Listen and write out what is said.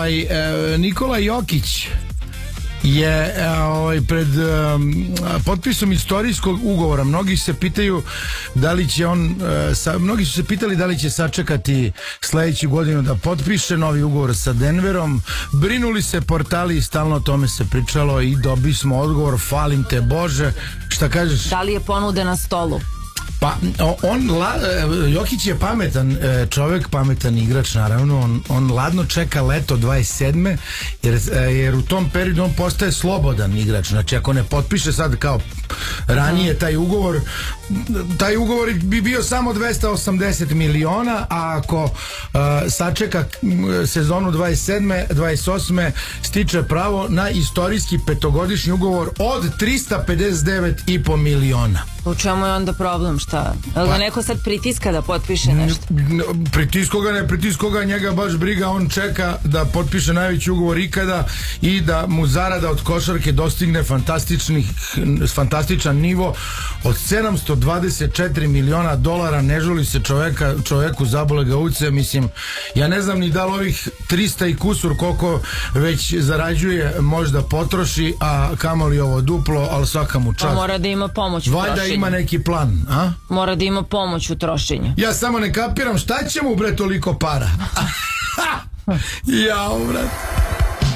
Nikola Jokić je pred potpisom istorijskog ugovora. Mnogi se pitaju da li će on mnogi su se pitali da li će sačekati sledeću godinu da potpiše novi ugovor sa Denverom. Brinuli se portali i stalno o tome se pričalo i dobili smo odgovor, falim te Bože. Šta kažeš? Da li je ponude na stolu? Pa, Jokić je pametan čovjek, pametan igrač, naravno. On ladno čeka leto 27. Jer u tom periodu on postaje slobodan igrač. Znači, ako ne potpiše sad kao ranije taj ugovor bi bio samo 280 miliona, a ako sačeka sezonu 27. 28. stiče pravo na istorijski petogodišnji ugovor od 359,5 miliona. U čemu je onda problem, šta? Jel ga neko sad pritiska da potpiše nešto? Pritisko ga, njega baš briga, on čeka da potpiše najveći ugovor ikada i da mu zarada od košarke dostigne fantastičan nivo od 724 miliona dolara. Ne žuli se čoveku, zabole ga uce. Mislim, ja ne znam ni da li ovih 300 i kusur koliko već zarađuje možda potroši, a kamoli ovo duplo, ali svaka mu čast. Mora da ima pomoć u trošenju. Valjda ima neki plan, a? Mora da ima pomoć u trošenju. Ja samo ne kapiram šta će mu bre toliko para. Jao, brat.